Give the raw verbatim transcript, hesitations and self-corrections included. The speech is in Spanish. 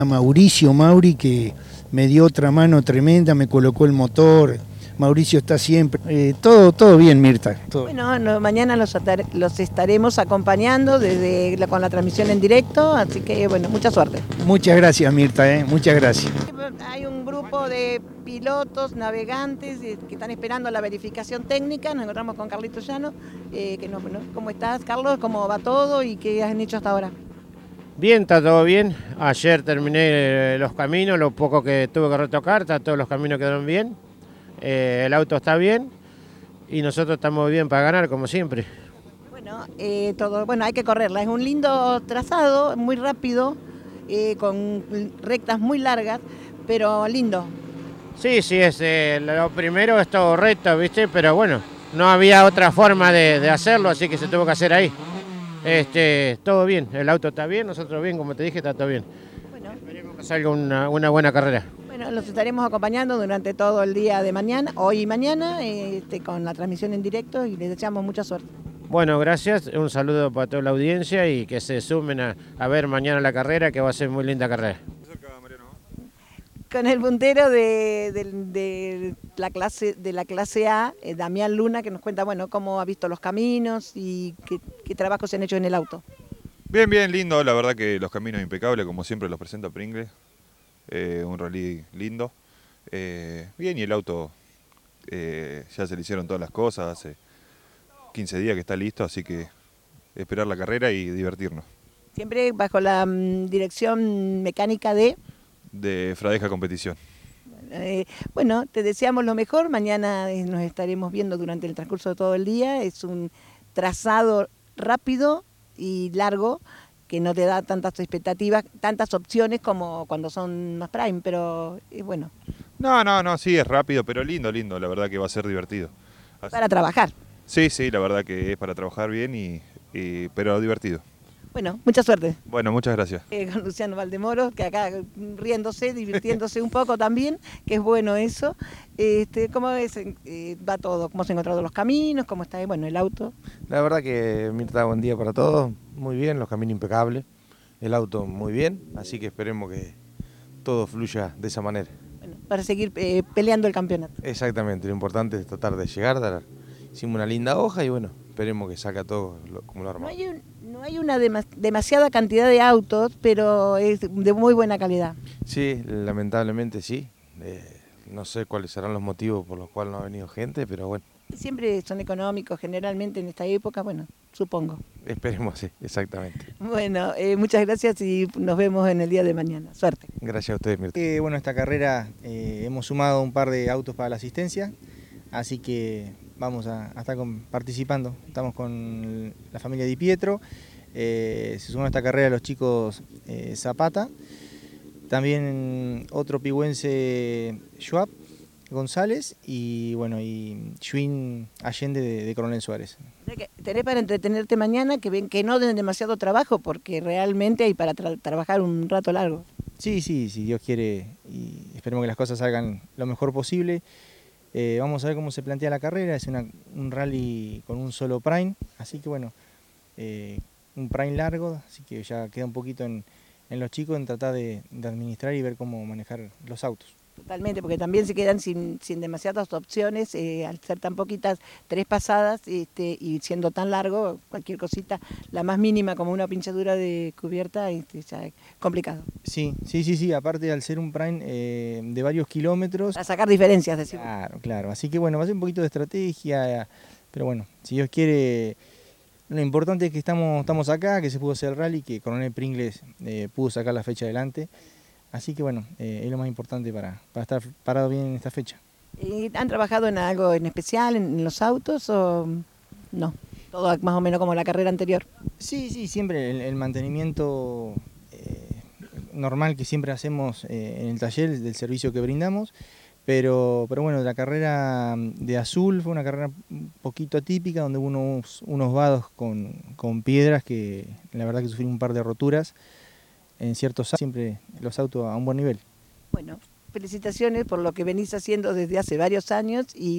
A Mauricio Mauri, que me dio otra mano tremenda, me colocó el motor. Mauricio está siempre. Eh, todo, todo bien, Mirta. Todo. Bueno, no, mañana los, los estaremos acompañando desde la, con la transmisión en directo, así que bueno, mucha suerte. Muchas gracias, Mirta, eh, muchas gracias. Hay un grupo de pilotos, navegantes eh, que están esperando la verificación técnica. Nos encontramos con Carlitos Llano. Eh, que no, no, ¿Cómo estás, Carlos? ¿Cómo va todo y qué han hecho hasta ahora? Bien, está todo bien. Ayer terminé los caminos, lo poco que tuve que retocar, todos los caminos quedaron bien. Eh, el auto está bien y nosotros estamos bien para ganar, como siempre. Bueno, eh, todo, bueno, hay que correrla. Es un lindo trazado, muy rápido, eh, con rectas muy largas, pero lindo. Sí, sí, es, eh, lo primero es todo recto, ¿viste? Pero bueno, no había otra forma de, de hacerlo, así que se tuvo que hacer ahí. Este, todo bien, el auto está bien, nosotros bien, como te dije, está todo bien. Bueno, esperemos que salga una, una buena carrera. Bueno, los estaremos acompañando durante todo el día de mañana, hoy y mañana, este, con la transmisión en directo y les deseamos mucha suerte. Bueno, gracias, un saludo para toda la audiencia y que se sumen a, a ver mañana la carrera, que va a ser muy linda carrera. Con el puntero de, de, de, la, clase, de la clase A, eh, Damián Luna, que nos cuenta, bueno, cómo ha visto los caminos y qué, qué trabajos se han hecho en el auto. Bien, bien, lindo, la verdad que los caminos impecables, como siempre los presenta Pringles, eh, un rally lindo. Eh, bien, y el auto eh, ya se le hicieron todas las cosas, hace quince días que está listo, así que esperar la carrera y divertirnos. Siempre bajo la um, dirección mecánica de... de Fradeja Competición. Eh, bueno, te deseamos lo mejor, mañana eh, nos estaremos viendo durante el transcurso de todo el día, es un trazado rápido y largo que no te da tantas expectativas, tantas opciones como cuando son más prime, pero es eh, bueno. No, no, no, sí, es rápido, pero lindo, lindo, la verdad que va a ser divertido. Así. Para trabajar. Sí, sí, la verdad que es para trabajar bien, y, y pero divertido. Bueno, mucha suerte. Bueno, muchas gracias. Eh, con Luciano Valdemoro, que acá riéndose, divirtiéndose un poco también, que es bueno eso. Este, ¿Cómo es, eh, va todo? ¿Cómo se han encontrado los caminos? ¿Cómo está bueno, el auto? La verdad que, Mirta, buen día para todos. Muy bien, los caminos impecables, el auto muy bien, así que esperemos que todo fluya de esa manera. Bueno, para seguir eh, peleando el campeonato. Exactamente, lo importante es tratar de llegar, dar, hicimos una linda hoja y bueno, esperemos que salga todo como lo armamos. No hay, un, no hay una demas, demasiada cantidad de autos, pero es de muy buena calidad. Sí, lamentablemente sí. Eh, no sé cuáles serán los motivos por los cuales no ha venido gente, pero bueno. Siempre son económicos, generalmente en esta época, bueno, supongo. Esperemos, sí, exactamente. Bueno, eh, muchas gracias y nos vemos en el día de mañana. Suerte. Gracias a ustedes, Mirta. Eh, bueno, esta carrera eh, hemos sumado un par de autos para la asistencia, así que vamos a, a estar con, participando. Estamos con la familia Di Pietro, eh, se suman a esta carrera los chicos eh, Zapata, también otro pigüense Schwab González y bueno y Schwinn Allende de, de Coronel Suárez. Tenés para entretenerte mañana, que ven que no den demasiado trabajo, porque realmente hay para tra trabajar un rato largo. Sí, sí, si Dios quiere, y esperemos que las cosas salgan lo mejor posible. Eh, vamos a ver cómo se plantea la carrera, es una, un rally con un solo prime, así que bueno, eh, un prime largo, así que ya queda un poquito en, en los chicos en tratar de, de administrar y ver cómo manejar los autos. Totalmente, porque también se quedan sin, sin demasiadas opciones, eh, al ser tan poquitas, tres pasadas, este, y siendo tan largo, cualquier cosita, la más mínima como una pinchadura de cubierta, este, ya es complicado. Sí, sí, sí, sí, aparte al ser un prime eh, de varios kilómetros. Para sacar diferencias, decimos. Claro, claro, así que bueno, va a ser un poquito de estrategia, pero bueno, si Dios quiere, lo importante es que estamos, estamos acá, que se pudo hacer el rally, que Coronel Pringles eh, pudo sacar la fecha adelante. Así que bueno, eh, es lo más importante para, para estar parado bien en esta fecha. ¿Han trabajado en algo en especial, en los autos o no? Todo más o menos como la carrera anterior. Sí, sí, siempre el, el mantenimiento eh, normal que siempre hacemos eh, en el taller del servicio que brindamos, pero, pero bueno, la carrera de azul fue una carrera un poquito atípica, donde hubo unos, unos vados con, con piedras que la verdad que sufrimos un par de roturas. En ciertos siempre los autos a un buen nivel. Bueno, felicitaciones por lo que venís haciendo desde hace varios años y